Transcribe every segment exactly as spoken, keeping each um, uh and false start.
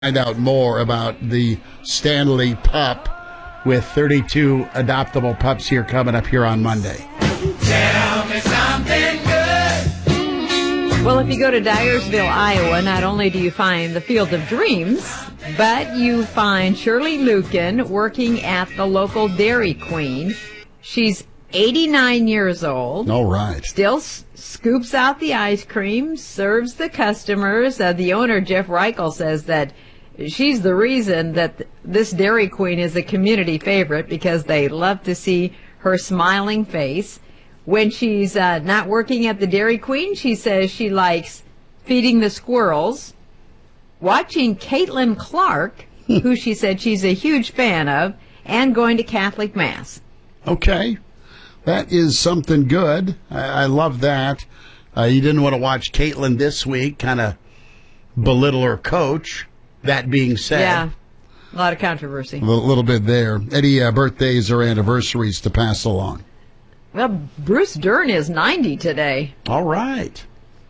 Find out more about the Stanley pup with thirty-two adoptable pups here coming up here on Monday. Tell me something good. Well, if you go to Dyersville, Iowa, not only do you find the Field of Dreams, but you find Shirley Lukin working at the local Dairy Queen. She's eighty-nine years old. All right. Still s- scoops out the ice cream, serves the customers. Uh, the owner, Jeff Reichel, says that she's the reason that th- this Dairy Queen is a community favorite because they love to see her smiling face. When she's uh, not working at the Dairy Queen, she says she likes feeding the squirrels, watching Caitlin Clark, who she said she's a huge fan of, and going to Catholic Mass. Okay. That is something good. I, I love that. Uh, you didn't want to watch Caitlin this week, kind of belittle her coach. That being said. Yeah, a lot of controversy. A little, little bit there. Any uh, birthdays or anniversaries to pass along? Well, Bruce Dern is ninety today. All right.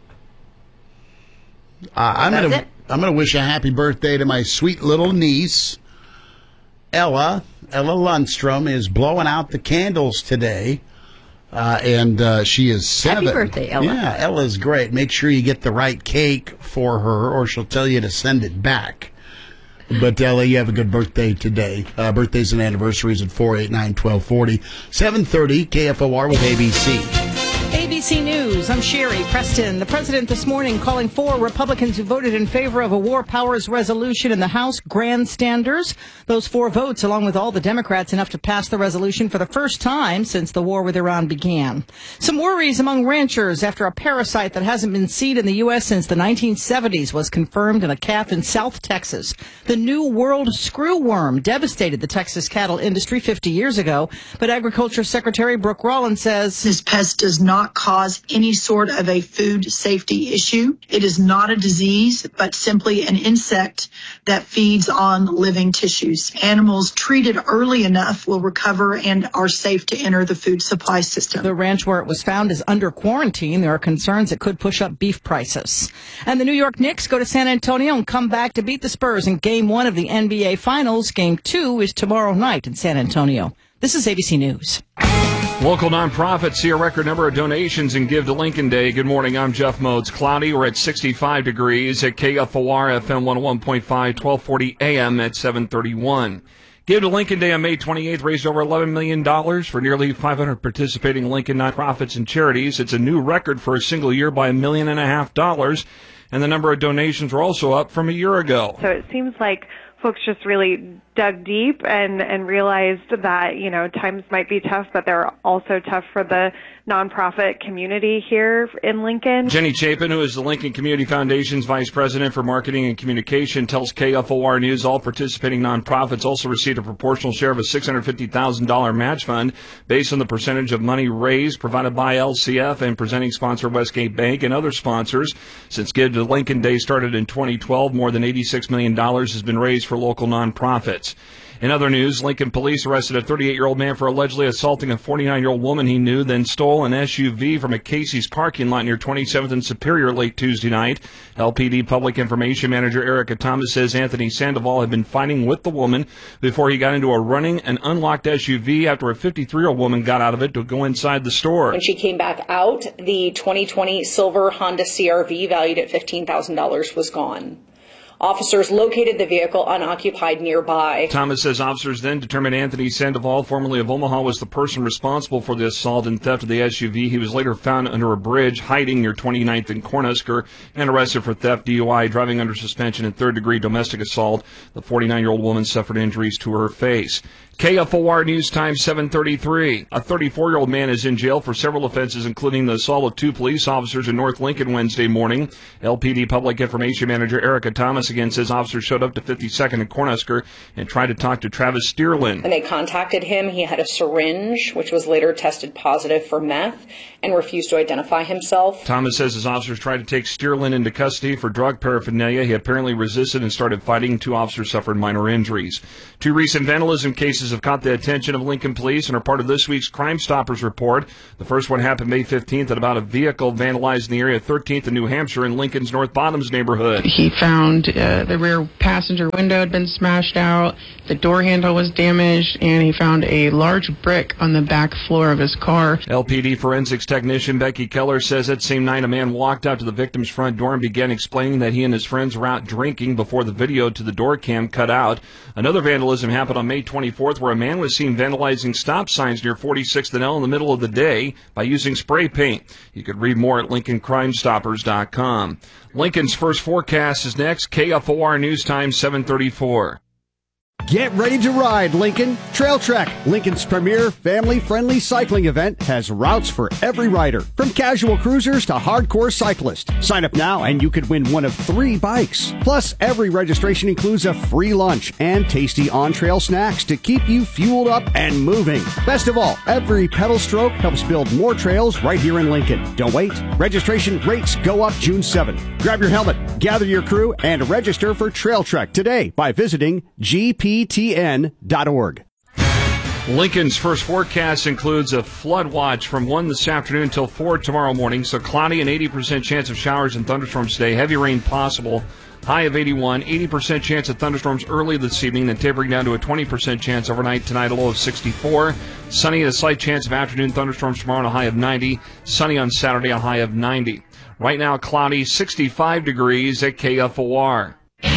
Uh, I'm That's gonna it. I'm gonna wish a happy birthday to my sweet little niece, Ella. Ella Lundstrom is blowing out the candles today, uh, and uh, she is seven. Happy birthday, Ella. Yeah, Ella's great. Make sure you get the right cake for her, or she'll tell you to send it back. But, Ella, you have a good birthday today. Uh, birthdays and anniversaries at four eight nine, one two four zero. seven thirty, K F O R with A B C. A B C News, I'm Sherry Preston. The president this morning calling four Republicans who voted in favor of a war powers resolution in the House grandstanders. Those four votes, along with all the Democrats, enough to pass the resolution for the first time since the war with Iran began. Some worries among ranchers after a parasite that hasn't been seen in the U S since the nineteen seventies was confirmed in a calf in South Texas. The New World screwworm devastated the Texas cattle industry fifty years ago, but Agriculture Secretary Brooke Rollins says this pest does not cause any sort of a food safety issue. It is not a disease, but simply an insect that feeds on living tissues. Animals treated early enough will recover and are safe to enter the food supply system. The ranch where it was found is under quarantine. There are concerns it could push up beef prices. And the New York Knicks go to San Antonio and come back to beat the Spurs in Game one of the N B A Finals. Game two is tomorrow night in San Antonio. This is A B C News. Local nonprofits see a record number of donations and give to Lincoln Day. Good morning, I'm Jeff Modes. Cloudy, we're at sixty-five degrees at K F O R F M one oh one point five, twelve forty A M at seven thirty-one. Give to Lincoln Day on May twenty-eighth raised over eleven million dollars for nearly five hundred participating Lincoln nonprofits and charities. It's a new record for a single year by a million and a half dollars, and the number of donations were also up from a year ago. So it seems like folks just really dug deep and, and realized that, you know, times might be tough, but they're also tough for the nonprofit community here in Lincoln. Jenny Chapin, who is the Lincoln Community Foundation's Vice President for Marketing and Communication, tells K F O R News all participating nonprofits also received a proportional share of a six hundred fifty thousand dollars match fund based on the percentage of money raised provided by L C F and presenting sponsor Westgate Bank and other sponsors. Since Give to Lincoln Day started in twenty twelve, more than eighty-six million dollars has been raised for local nonprofits. In other news, Lincoln police arrested a thirty-eight-year-old man for allegedly assaulting a forty-nine-year-old woman he knew, then stole an S U V from a Casey's parking lot near twenty-seventh and Superior late Tuesday night. L P D Public Information Manager Erica Thomas says Anthony Sandoval had been fighting with the woman before he got into a running and unlocked S U V after a fifty-three-year-old woman got out of it to go inside the store. When she came back out, the twenty twenty silver Honda C R V valued at fifteen thousand dollars was gone. Officers located the vehicle unoccupied nearby. Thomas says officers then determined Anthony Sandoval, formerly of Omaha, was the person responsible for the assault and theft of the S U V. He was later found under a bridge hiding near twenty-ninth and Cornhusker and arrested for theft, D U I, driving under suspension, and third-degree domestic assault. The forty-nine-year-old woman suffered injuries to her face. K F O R News Time seven thirty-three. A thirty-four-year-old man is in jail for several offenses, including the assault of two police officers in North Lincoln Wednesday morning. L P D Public Information Manager Erica Thomas again says officers showed up to fifty-second and Cornhusker and tried to talk to Travis Steerlin. When they contacted him, he had a syringe, which was later tested positive for meth, and refused to identify himself. Thomas says his officers tried to take Steerlin into custody for drug paraphernalia. He apparently resisted and started fighting. Two officers suffered minor injuries. Two recent vandalism cases have caught the attention of Lincoln police and are part of this week's Crime Stoppers report. The first one happened May fifteenth at about a vehicle vandalized in the area of thirteenth and New Hampshire in Lincoln's North Bottoms neighborhood. He found the, the rear passenger window had been smashed out, the door handle was damaged, and he found a large brick on the back floor of his car. L P D forensics technician Becky Keller says that same night a man walked out to the victim's front door and began explaining that he and his friends were out drinking before the video to the door cam cut out. Another vandalism happened on May twenty-fourth where a man was seen vandalizing stop signs near forty-sixth and L in the middle of the day by using spray paint. You could read more at Lincoln Crime Stoppers dot com. Lincoln's first forecast is next. K F O R News Time, seven thirty-four. Get ready to ride, Lincoln. Trail Trek, Lincoln's premier family-friendly cycling event, has routes for every rider, from casual cruisers to hardcore cyclists. Sign up now and you could win one of three bikes. Plus, every registration includes a free lunch and tasty on-trail snacks to keep you fueled up and moving. Best of all, every pedal stroke helps build more trails right here in Lincoln. Don't wait. Registration rates go up June seventh. Grab your helmet, gather your crew, and register for Trail Trek today by visiting G P T N dot org. Lincoln's first forecast includes a flood watch from one this afternoon until four tomorrow morning. So cloudy and eighty percent chance of showers and thunderstorms today. Heavy rain possible. High of eighty-one. eighty percent chance of thunderstorms early this evening, then tapering down to a twenty percent chance overnight tonight, a low of sixty-four. Sunny and a slight chance of afternoon thunderstorms tomorrow and a high of ninety. Sunny on Saturday, a high of ninety. Right now, cloudy, sixty-five degrees at K F O R.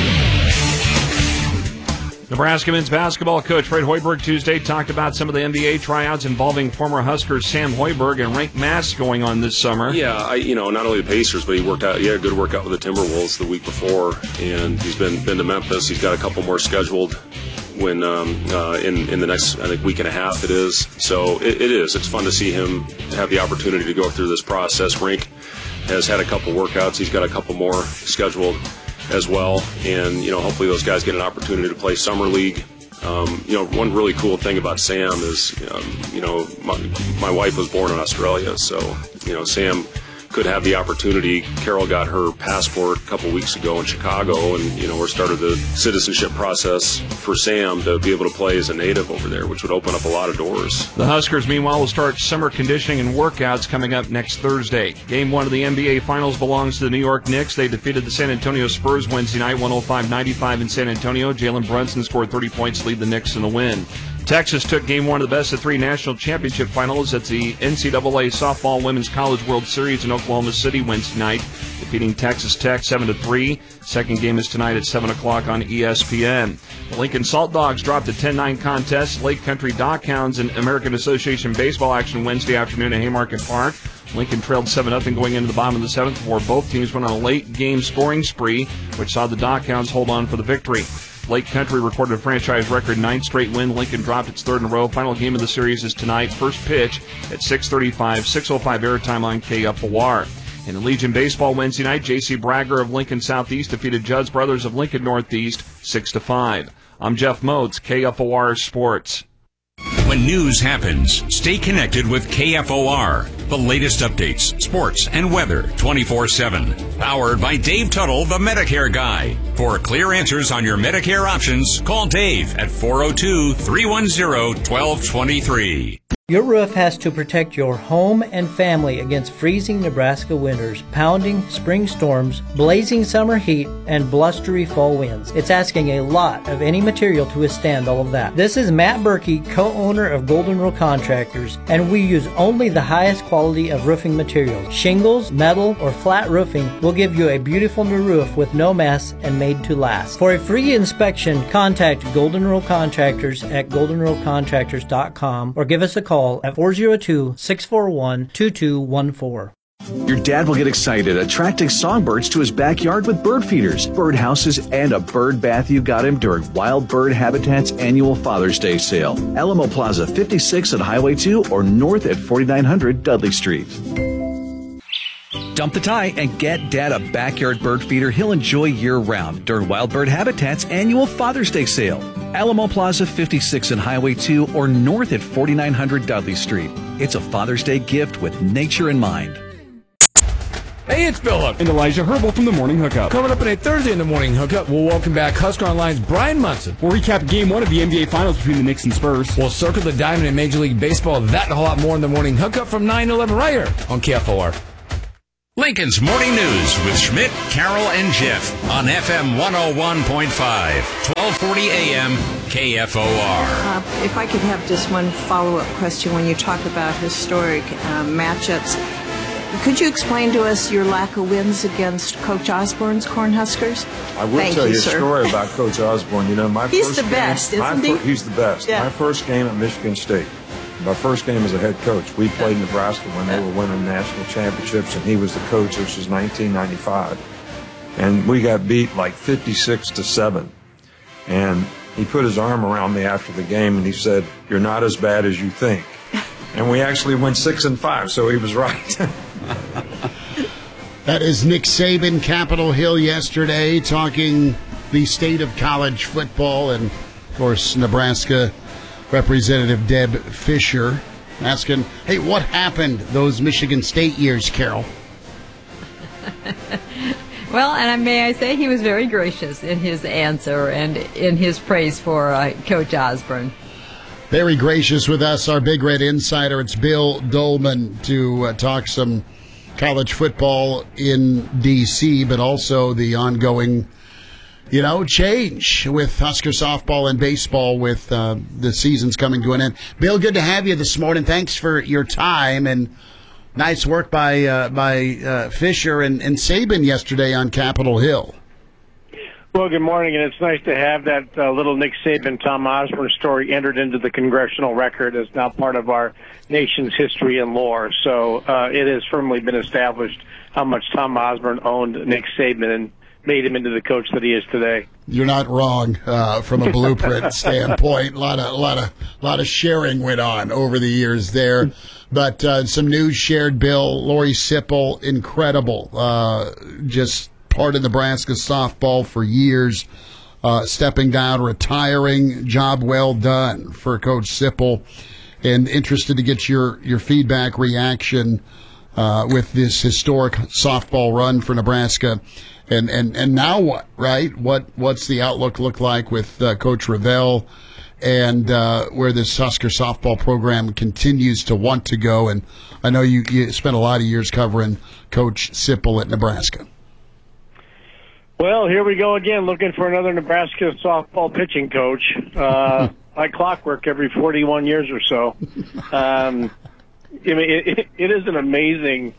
Nebraska men's basketball coach Fred Hoiberg Tuesday talked about some of the N B A tryouts involving former Huskers Sam Hoiberg and ranked mass going on this summer. Yeah, I, you know, not only the Pacers, but he worked out. He had a good workout with the Timberwolves the week before, and he's been been to Memphis. He's got a couple more scheduled when um, uh, in in the next I think week and a half it is. So it, it is. It's fun to see him have the opportunity to go through this process. Rink has had a couple workouts. He's got a couple more scheduled as well, and you know, hopefully those guys get an opportunity to play summer league. Um, you know, one really cool thing about Sam is, um, you know, my, my wife was born in Australia, so you know, Sam could have the opportunity. Carol got her passport a couple weeks ago in Chicago, and you know, we started the citizenship process for Sam to be able to play as a native over there, which would open up a lot of doors. The Huskers, meanwhile, will start summer conditioning and workouts coming up next Thursday. Game one of the N B A Finals belongs to the New York Knicks. They defeated the San Antonio Spurs Wednesday night, one oh five ninety-five in San Antonio. Jalen Brunson scored thirty points to lead the Knicks in the win. Texas took game one of the best of three national championship finals at the N C double A Softball Women's College World Series in Oklahoma City Wednesday night, defeating Texas Tech seven to three. Second game is tonight at seven o'clock on E S P N. The Lincoln Salt Dogs dropped a ten nine contest. Lake Country Dockhounds in American Association baseball action Wednesday afternoon at Haymarket Park. Lincoln trailed seven nothing going into the bottom of the seventh before both teams went on a late game scoring spree, which saw the Dockhounds hold on for the victory. Lake Country recorded a franchise record ninth straight win. Lincoln dropped its third in a row. Final game of the series is tonight. First pitch at six thirty-five, six oh five airtime on K F O R. In the Legion Baseball Wednesday night, J C Bragger of Lincoln Southeast defeated Judd's Brothers of Lincoln Northeast six to five. I'm Jeff Moats, K F O R Sports. When news happens, stay connected with K F O R. The latest updates, sports, and weather twenty-four seven. Powered by Dave Tuttle, the Medicare Guy. For clear answers on your Medicare options, call Dave at four oh two, three one zero, one two two three. Your roof has to protect your home and family against freezing Nebraska winters, pounding spring storms, blazing summer heat, and blustery fall winds. It's asking a lot of any material to withstand all of that. This is Matt Berkey, co-owner of Golden Rule Contractors, and we use only the highest quality of roofing materials. Shingles, metal, or flat roofing will give you a beautiful new roof with no mess and made to last. For a free inspection, contact Golden Rule Contractors at golden rule contractors dot com or give us a call at four oh two, six four one, two two one four. Your dad will get excited attracting songbirds to his backyard with bird feeders, bird houses, and a bird bath you got him during Wild Bird Habitat's annual Father's Day sale. Alamo Plaza fifty-six at Highway two or north at forty-nine hundred Dudley Street. Dump the tie and get Dad a backyard bird feeder he'll enjoy year-round during Wild Bird Habitat's annual Father's Day sale. Alamo Plaza fifty-six and Highway two or north at forty-nine hundred Dudley Street. It's a Father's Day gift with nature in mind. Hey, it's Phillip and Elijah Herbal from the Morning Hookup. Coming up on a Thursday in the Morning Hookup, we'll welcome back Husker Online's Brian Munson. We'll recap Game one of the N B A Finals between the Knicks and Spurs. We'll circle the diamond in Major League Baseball. That and a whole lot more in the Morning Hookup from nine to eleven right here on K F O R. Lincoln's Morning News with Schmidt, Carroll, and Jeff on F M one oh one point five, twelve forty A M, K F O R. Uh, if I could have just one follow-up question when you talk about historic uh, matchups. Could you explain to us your lack of wins against Coach Osborne's Cornhuskers? I will Thank tell you, you a sir. story about Coach Osborne. You know, my He's first the game, best, isn't my he? fir- he's the best. Yeah. My first game at Michigan State, my first game as a head coach. We played Nebraska when they were winning national championships, and he was the coach. This was nineteen ninety-five, and we got beat like fifty-six to seven. And he put his arm around me after the game, and he said, "You're not as bad as you think." And we actually went six and five, so he was right. That is Nick Saban, Capitol Hill yesterday, talking the state of college football, and of course Nebraska Representative Deb Fischer asking, hey, what happened those Michigan State years, Carol? Well, and may I say he was very gracious in his answer and in his praise for uh, Coach Osborne. Very gracious with us, our Big Red Insider. It's Bill Dolman to uh, talk some college football in D C, but also the ongoing, you know, change with Husker softball and baseball with uh, the seasons coming to an end. Bill, good to have you this morning. Thanks for your time, and nice work by uh, by uh, Fisher and, and Saban yesterday on Capitol Hill. Well, good morning, and it's nice to have that uh, little Nick Saban, Tom Osborne story entered into the congressional record as now part of our nation's history and lore. So uh, it has firmly been established how much Tom Osborne owned Nick Saban and made him into the coach that he is today. You're not wrong uh, from a blueprint standpoint. A lot of, a lot of, a lot of sharing went on over the years there, but uh, some news shared. Bill, Lori Sipple, incredible, uh, just part of Nebraska softball for years, uh, stepping down, retiring. Job well done for Coach Sipple, and interested to get your your feedback, reaction uh, with this historic softball run for Nebraska. And, and and now what, right? What What's the outlook look like with uh, Coach Revelle, and uh, where this Husker softball program continues to want to go? And I know you, you spent a lot of years covering Coach Sipple at Nebraska. Well, here we go again, looking for another Nebraska softball pitching coach. Uh, like clockwork every forty-one years or so. Um, I mean, it, it is an amazing...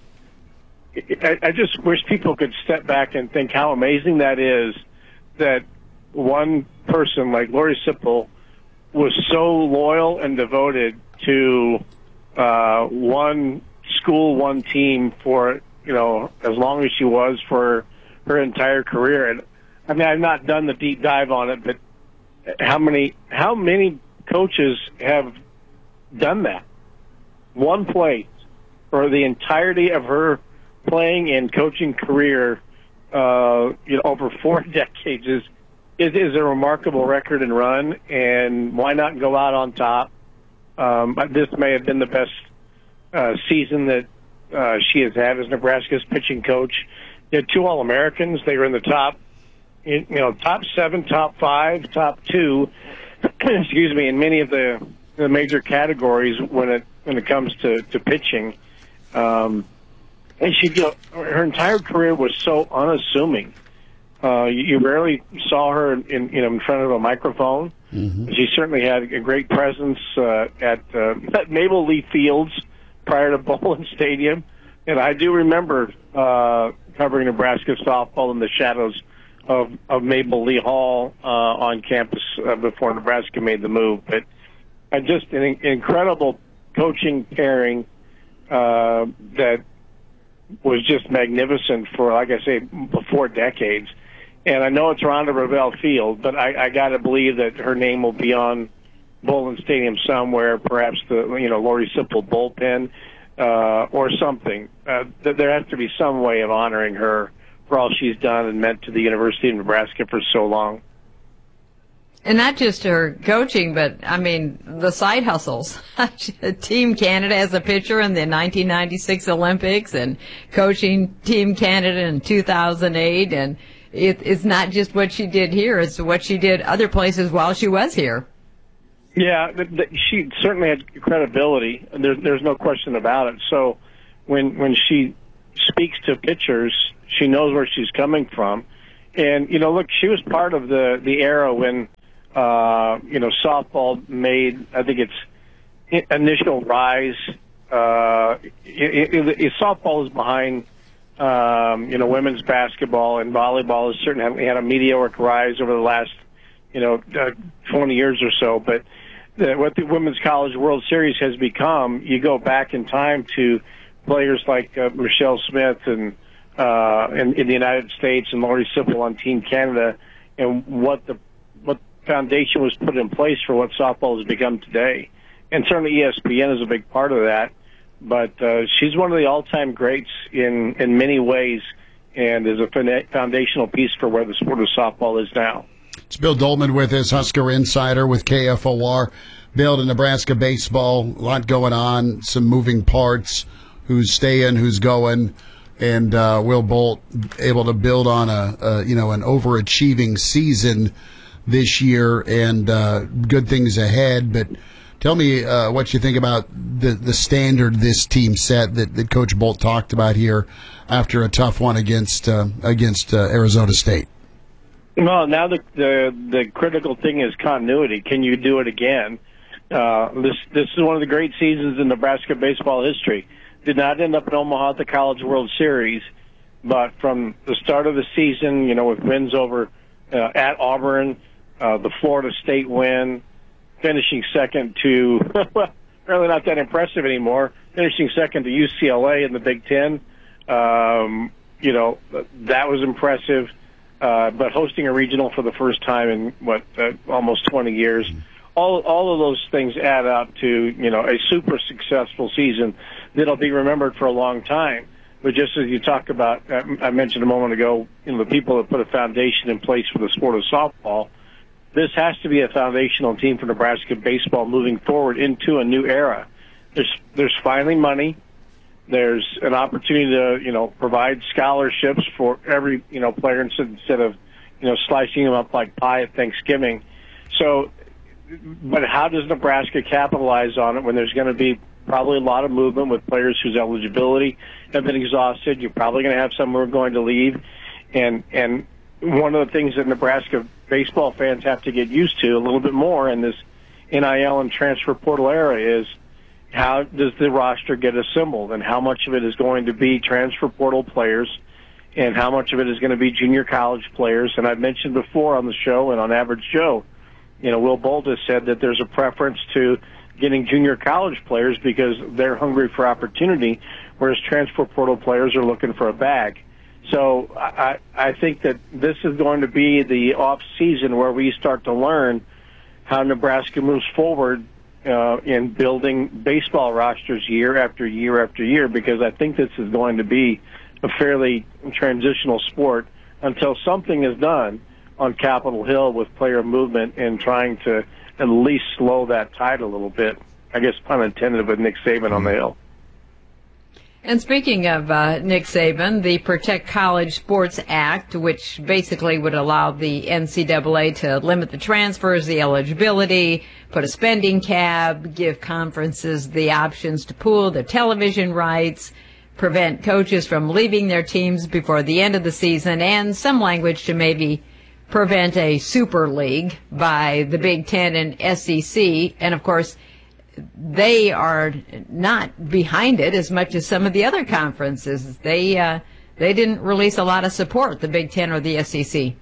I, I just wish people could step back and think how amazing that is, that one person like Lori Sipple was so loyal and devoted to uh, one school, one team for, you know, as long as she was for her entire career. And I mean, I've not done the deep dive on it, but how many how many coaches have done that? One place for the entirety of her playing and coaching career, uh, you know, over four decades is, is is a remarkable record and run. And why not go out on top? Um, this may have been the best uh, season that uh, she has had as Nebraska's pitching coach. You had two All-Americans. They were in the top, you know, top seven, top five, top two. excuse me, in many of the, the major categories when it when it comes to to pitching. Um, And she, you know, her entire career was so unassuming. Uh, you, you rarely saw her in, you know, in front of a microphone. Mm-hmm. She certainly had a great presence uh, at, uh, at Mabel Lee Fields prior to Bowling Stadium. And I do remember uh, covering Nebraska softball in the shadows of, of Mabel Lee Hall uh, on campus uh, before Nebraska made the move. But uh, just an incredible coaching pairing uh, that was just magnificent for, like I say, four decades. And I know it's Rhonda Revelle Field, but I, I got to believe that her name will be on Bowling Stadium somewhere, perhaps the, you know, Lori Sipple bullpen uh, or something. Uh, th- there has to be some way of honoring her for all she's done and meant to the University of Nebraska for so long. And not just her coaching, but, I mean, the side hustles. Team Canada as a pitcher in the nineteen ninety-six Olympics, and coaching Team Canada in two thousand eight. And it, it's not just what she did here, it's what she did other places while she was here. Yeah, th- th- she certainly had credibility, and there's, there's no question about it. So when when she speaks to pitchers. She knows where she's coming from. And, you know, look, she was part of the, the era when, uh, you know, softball made, I think its initial rise. Uh, it, it, it, softball is behind, um, you know, women's basketball, and volleyball has certainly had a meteoric rise over the last, you know, uh, twenty years or so. But the, what the Women's College World Series has become, you go back in time to players like uh, Michelle Smith and uh, in, in the United States and Laurie Sipple on Team Canada, and what the what foundation was put in place for what softball has become today. And certainly E S P N is a big part of that. But uh, she's one of the all-time greats in, in many ways, and is a foundational piece for where the sport of softball is now. It's Bill Dolman with us, Husker Insider with K F O R. Bill, to Nebraska baseball, a lot going on, some moving parts, who's staying, who's going, and uh, Will Bolt able to build on a, a you know an overachieving season this year, and uh, good things ahead. But tell me uh, what you think about the the standard this team set that, that Coach Bolt talked about here after a tough one against uh, against uh, Arizona State. Well, now the, the the critical thing is continuity. Can you do it again? Uh, this this is one of the great seasons in Nebraska baseball history. Did not end up in Omaha at the College World Series, but from the start of the season, you know, with wins over uh, at Auburn, uh, the Florida State win, finishing second to, well, really not that impressive anymore, finishing second to U C L A in the Big Ten. Um, you know, that was impressive. Uh, but hosting a regional for the first time in, what, uh, almost twenty years. All all of those things add up to, you know, a super successful season that'll be remembered for a long time. But just as you talk about, I mentioned a moment ago, you know, the people that put a foundation in place for the sport of softball, this has to be a foundational team for Nebraska baseball moving forward into a new era. There's there's finally money. There's an opportunity to, you know, provide scholarships for every, you know, player instead of, you know, slicing them up like pie at Thanksgiving. So, but how does Nebraska capitalize on it when there's going to be probably a lot of movement with players whose eligibility have been exhausted? You're probably going to have some who are going to leave. And, and one of the things that Nebraska baseball fans have to get used to a little bit more in this N I L and transfer portal era is, how does the roster get assembled, and how much of it is going to be transfer portal players, and how much of it is going to be junior college players? And I've mentioned before on the show and on Average Joe, you know, Will Bolt has said that there's a preference to getting junior college players because they're hungry for opportunity, whereas transfer portal players are looking for a bag. So I, I think that this is going to be the off season where we start to learn how Nebraska moves forward Uh, in building baseball rosters year after year after year, because I think this is going to be a fairly transitional sport until something is done on Capitol Hill with player movement and trying to at least slow that tide a little bit. I guess pun intended with Nick Saban on the Hill. And speaking of uh, Nick Saban, the Protect College Sports Act, which basically would allow the N C double A to limit the transfers, the eligibility, put a spending cap, give conferences the options to pool their television rights, prevent coaches from leaving their teams before the end of the season, and some language to maybe prevent a super league by the Big Ten and S E C. And, of course, they are not behind it as much as some of the other conferences. They uh, they didn't release a lot of support, the Big Ten or the S E C.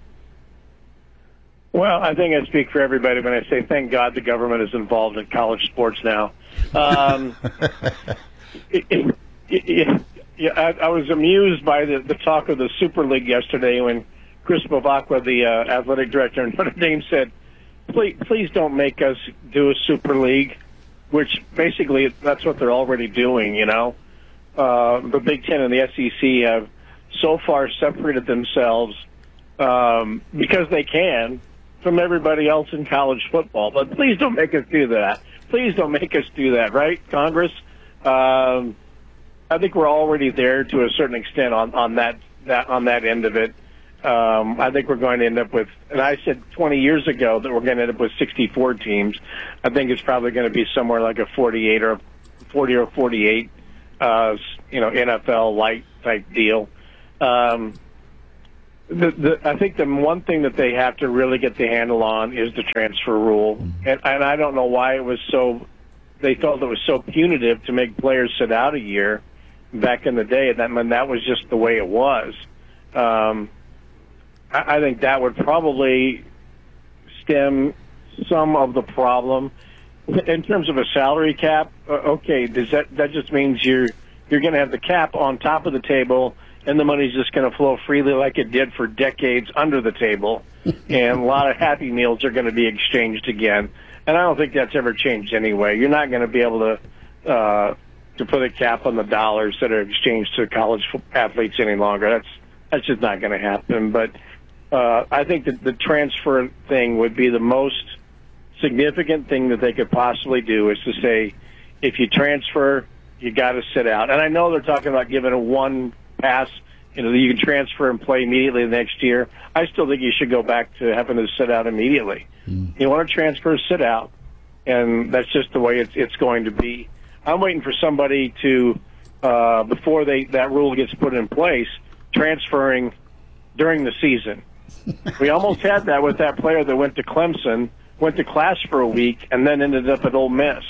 Well, I think I speak for everybody when I say thank God the government is involved in college sports now. Um, it, it, it, it, I, I was amused by the, the talk of the Super League yesterday when Chris Bavacqua, the uh, athletic director in Notre Dame, said, please, please don't make us do a Super League, which basically that's what they're already doing, you know. Uh, the Big Ten and the S E C have so far separated themselves um, because they can from everybody else in college football. But please don't make us do that. Please don't make us do that, right, Congress? Um, I think we're already there to a certain extent on, on that, that on that end of it. Um, I think we're going to end up with, and I said twenty years ago that we're going to end up with sixty-four teams. I think it's probably going to be somewhere like a forty-eight or forty or forty-eight. Uh, you know, N F L light type deal. Um, the, the, I think the one thing that they have to really get the handle on is the transfer rule. Mm-hmm. And, and I don't know why it was so, they felt it was so punitive to make players sit out a year back in the day. That, I mean, that was just the way it was. Um, I, I think that would probably stem some of the problem. In terms of a salary cap, uh, okay, does that, that just means you're, you're going to have the cap on top of the table, and the money's just going to flow freely like it did for decades under the table. And a lot of Happy Meals are going to be exchanged again. And I don't think that's ever changed anyway. You're not going to be able to uh, to put a cap on the dollars that are exchanged to college athletes any longer. That's that's just not going to happen. But uh, I think that the transfer thing would be the most significant thing that they could possibly do, is to say, if you transfer, you got to sit out. And I know they're talking about giving a one pass, you know, you can transfer and play immediately the next year. I still think you should go back to having to sit out immediately. Mm. You want to transfer, sit out, and that's just the way it's, it's going to be. I'm waiting for somebody to, uh, before they that rule gets put in place, transferring during the season. We almost had that with that player that went to Clemson, went to class for a week, and then ended up at Ole Miss.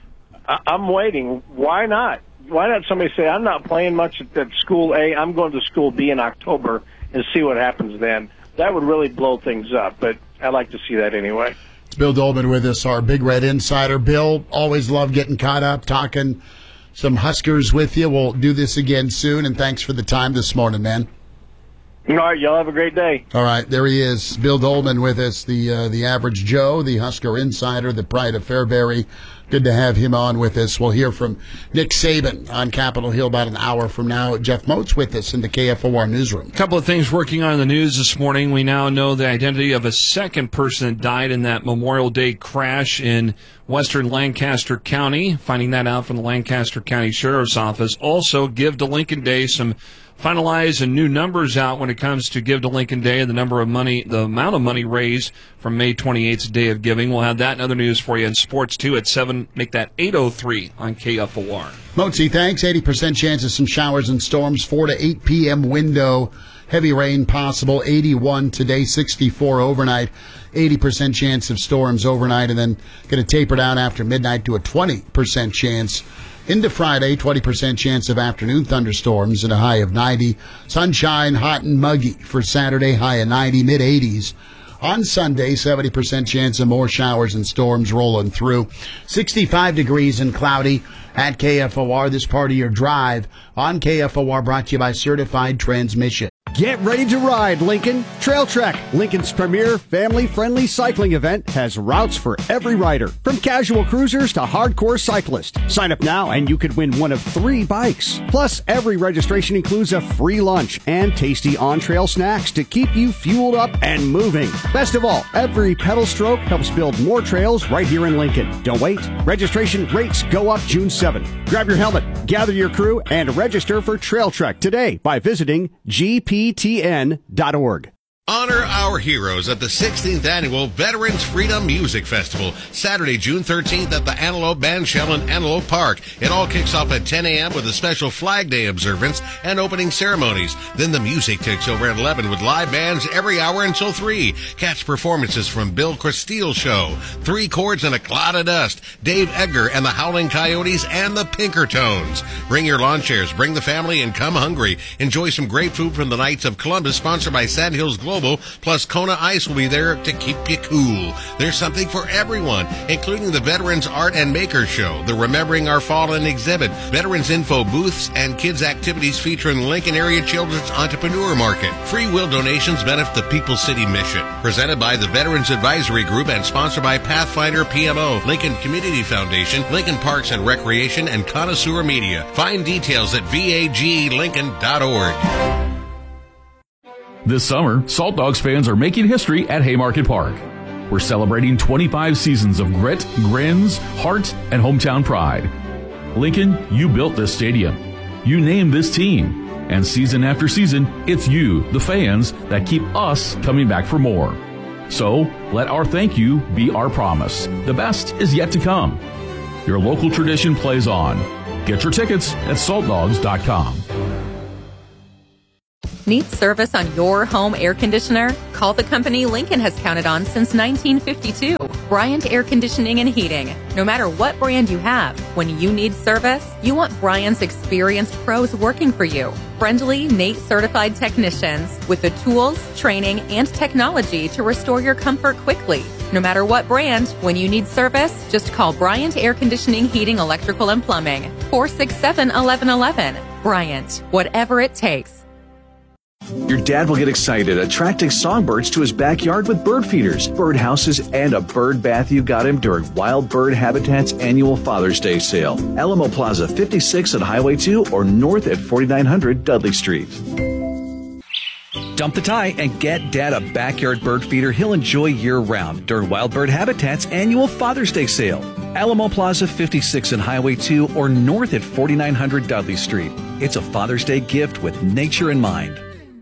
I- I'm waiting. Why not? Why not somebody say, I'm not playing much at, at school A, I'm going to school B in October, and see what happens then? That would really blow things up, but I'd like to see that anyway. It's Bill Dolman with us, our Big Red Insider. Bill, always love getting caught up, talking some Huskers with you. We'll do this again soon, and thanks for the time this morning, man. All right, y'all have a great day. All right, there he is, Bill Dolman with us, the uh, the Average Joe, the Husker Insider, the Pride of Fairbury. Good to have him on with us. We'll hear from Nick Saban on Capitol Hill about an hour from now. Jeff Moats with us in the K F O R newsroom. A couple of things working on in the news this morning. We now know the identity of a second person that died in that Memorial Day crash in western Lancaster County. Finding that out from the Lancaster County Sheriff's Office. Also, Give to Lincoln Day, some finalize and new numbers out when it comes to Give to Lincoln Day and the number of money, the amount of money raised from May twenty-eighth, Day of Giving. We'll have that and other news for you in sports too at seven. Make that eight oh three on K F O R. Mozi, thanks. eighty percent chance of some showers and storms. four to eight p.m. window. Heavy rain possible. eighty-one today, sixty-four overnight. eighty percent chance of storms overnight, and then going to taper down after midnight to a twenty percent chance. Into Friday, twenty percent chance of afternoon thunderstorms and a high of ninety. Sunshine, hot and muggy for Saturday, high of ninety, mid-eighties. On Sunday, seventy percent chance of more showers and storms rolling through. sixty-five degrees and cloudy at K F O R. This part of your drive on K F O R, brought to you by Certified Transmission. Get ready to ride, Lincoln. Trail Trek, Lincoln's premier family-friendly cycling event, has routes for every rider, from casual cruisers to hardcore cyclists. Sign up now and you could win one of three bikes. Plus, every registration includes a free lunch and tasty on-trail snacks to keep you fueled up and moving. Best of all, every pedal stroke helps build more trails right here in Lincoln. Don't wait. Registration rates go up June seventh. Grab your helmet, gather your crew, and register for Trail Trek today by visiting G P T N dot org. Honor our heroes at the sixteenth Annual Veterans Freedom Music Festival, Saturday, June thirteenth at the Antelope Bandshell in Antelope Park. It all kicks off at ten a.m. with a special Flag Day observance and opening ceremonies. Then the music takes over at eleven with live bands every hour until three. Catch performances from Bill Castile Show, Three Chords and a Cloud of Dust, Dave Edgar and the Howling Coyotes, and the Pinkertones. Bring your lawn chairs, bring the family, and come hungry. Enjoy some great food from the Knights of Columbus, sponsored by Sand Hills Global. Plus, Kona Ice will be there to keep you cool. There's something for everyone, including the Veterans Art and Makers Show, the Remembering Our Fallen exhibit, Veterans Info booths, and kids' activities featuring Lincoln Area Children's Entrepreneur Market. Free will donations benefit the People's City Mission. Presented by the Veterans Advisory Group and sponsored by Pathfinder P M O, Lincoln Community Foundation, Lincoln Parks and Recreation, and Connoisseur Media. Find details at V A G Lincoln dot org. This summer, Salt Dogs fans are making history at Haymarket Park. We're celebrating twenty-five seasons of grit, grins, heart, and hometown pride. Lincoln, you built this stadium. You named this team. And season after season, it's you, the fans, that keep us coming back for more. So, let our thank you be our promise. The best is yet to come. Your local tradition plays on. Get your tickets at salt dogs dot com. Need service on your home air conditioner? Call the company Lincoln has counted on since nineteen fifty-two. Bryant Air Conditioning and Heating. No matter what brand you have, when you need service, you want Bryant's experienced pros working for you. Friendly, N A T E certified technicians with the tools, training, and technology to restore your comfort quickly. No matter what brand, when you need service, just call Bryant Air Conditioning, Heating, Electrical, and Plumbing. four six seven, one one one one. Bryant, whatever it takes. Your dad will get excited attracting songbirds to his backyard with bird feeders, birdhouses, and a bird bath you got him during Wild Bird Habitat's annual Father's Day sale. Alamo Plaza fifty-six at Highway two or north at forty-nine hundred Dudley Street. Dump the tie and get Dad a backyard bird feeder he'll enjoy year-round during Wild Bird Habitat's annual Father's Day sale. Alamo Plaza fifty-six and Highway two or north at forty-nine hundred Dudley Street. It's a Father's Day gift with nature in mind.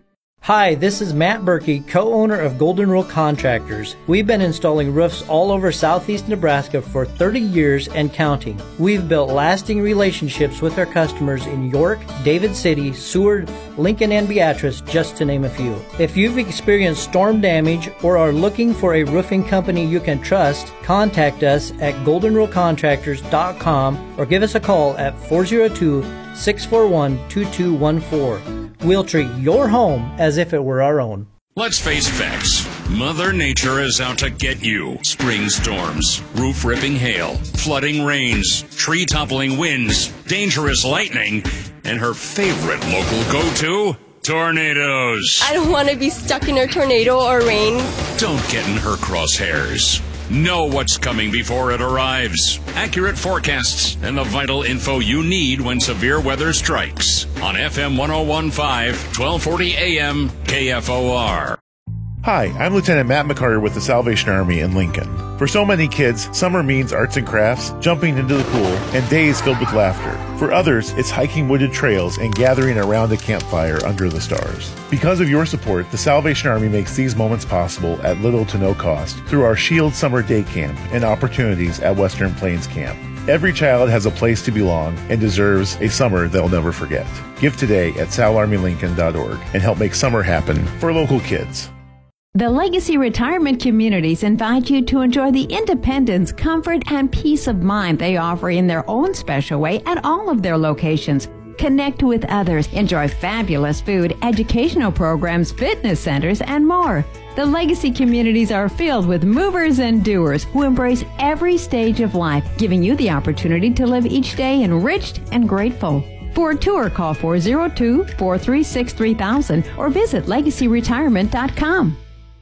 Hi, this is Matt Berkey, co-owner of Golden Rule Contractors. We've been installing roofs all over southeast Nebraska for thirty years and counting. We've built lasting relationships with our customers in York, David City, Seward, Lincoln, and Beatrice, just to name a few. If you've experienced storm damage or are looking for a roofing company you can trust, contact us at golden rule contractors dot com or give us a call at four oh two, six four one, two two one four. We'll treat your home as if it were our own. Let's face facts. Mother Nature is out to get you. Spring storms, roof-ripping hail, flooding rains, tree-toppling winds, dangerous lightning, and her favorite local go-to, tornadoes. I don't want to be stuck in a tornado or rain. Don't get in her crosshairs. Know what's coming before it arrives. Accurate forecasts and the vital info you need when severe weather strikes. On F M one oh one point five, twelve forty A M, K F O R. Hi, I'm Lieutenant Matt McCarter with the Salvation Army in Lincoln. For so many kids, summer means arts and crafts, jumping into the pool, and days filled with laughter. For others, it's hiking wooded trails and gathering around a campfire under the stars. Because of your support, the Salvation Army makes these moments possible at little to no cost through our Shield Summer Day Camp and opportunities at Western Plains Camp. Every child has a place to belong and deserves a summer they'll never forget. Give today at sal army lincoln dot org and help make summer happen for local kids. The Legacy Retirement Communities invite you to enjoy the independence, comfort, and peace of mind they offer in their own special way at all of their locations. Connect with others, enjoy fabulous food, educational programs, fitness centers, and more. The Legacy Communities are filled with movers and doers who embrace every stage of life, giving you the opportunity to live each day enriched and grateful. For a tour, call four oh two, four three six, three thousand or visit legacy retirement dot com.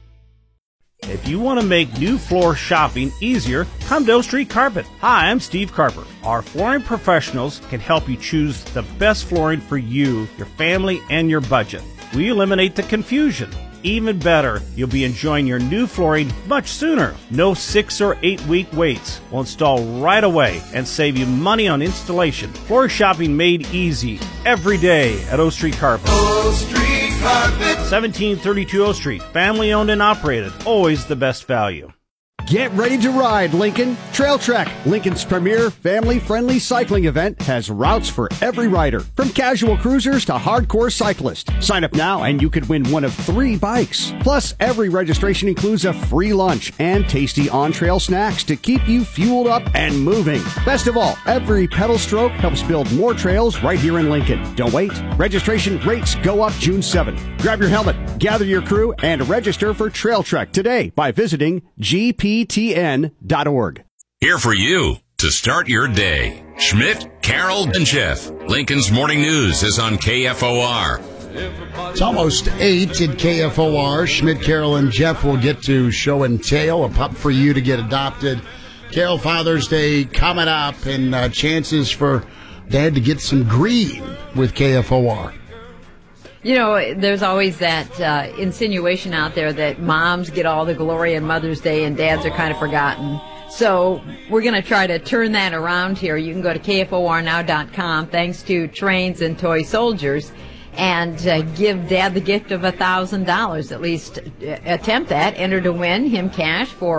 If you want to make new floor shopping easier, come to O Street Carpet. Hi, I'm Steve Carper. Our flooring professionals can help you choose the best flooring for you, your family, and your budget. We eliminate the confusion. Even better, you'll be enjoying your new flooring much sooner. No six or eight week waits. We'll install right away and save you money on installation. Floor shopping made easy every day at O Street Carpet. O Street Carpet. seventeen thirty-two O Street. Family owned and operated. Always the best value. Get ready to ride, Lincoln. Trail Trek, Lincoln's premier family-friendly cycling event, has routes for every rider, from casual cruisers to hardcore cyclists. Sign up now and you could win one of three bikes. Plus, every registration includes a free lunch and tasty on-trail snacks to keep you fueled up and moving. Best of all, every pedal stroke helps build more trails right here in Lincoln. Don't wait. Registration rates go up June seventh. Grab your helmet, gather your crew, and register for Trail Trek today by visiting G P T N dot org. Here for you to start your day. Schmidt, Carroll, and Jeff. Lincoln's Morning News is on K F O R. It's almost eight at K F O R. Schmidt, Carroll, and Jeff will get to show and tell, a pup for you to get adopted. Carroll, Father's Day coming up, and uh, chances for Dad to get some green with K F O R. You know, there's always that uh, insinuation out there that moms get all the glory on Mother's Day and dads are kind of forgotten. So we're going to try to turn that around here. You can go to K F O R now dot com, thanks to Trains and Toy Soldiers, and uh, give Dad the gift of one thousand dollars. At least uh, attempt that. Enter to win him cash for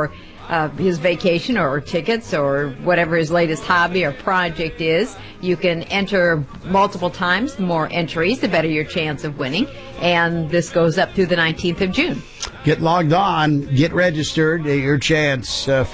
uh, his vacation or tickets or whatever his latest hobby or project is. You can enter multiple times. The more entries, the better your chance of winning. And this goes up through the nineteenth of June. Get logged on, get registered. Your chance uh,